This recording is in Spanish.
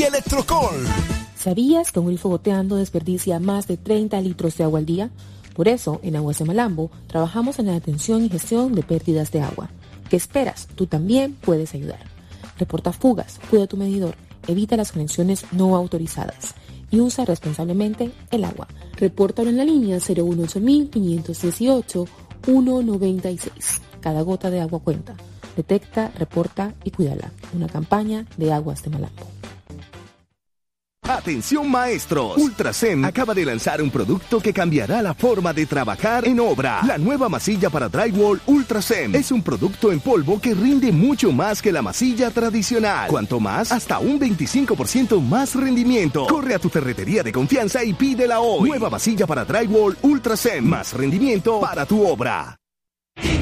y Electrocol. ¿Sabías que un grifo goteando desperdicia más de 30 litros de agua al día? Por eso, en Aguas de Malambo, trabajamos en la atención y gestión de pérdidas de agua. ¿Qué esperas? Tú también puedes ayudar. Reporta fugas, cuida tu medidor, evita las conexiones no autorizadas y usa responsablemente el agua. Repórtalo en la línea 018-518-196. Cada gota de agua cuenta. Detecta, reporta y cuídala. Una campaña de Aguas de Malambo. Atención maestros, Ultracem acaba de lanzar un producto que cambiará la forma de trabajar en obra. La nueva masilla para drywall Ultracem es un producto en polvo que rinde mucho más que la masilla tradicional. Cuanto más, hasta un 25% más rendimiento. Corre a tu ferretería de confianza y pídela hoy. Nueva masilla para drywall Ultracem, más rendimiento para tu obra.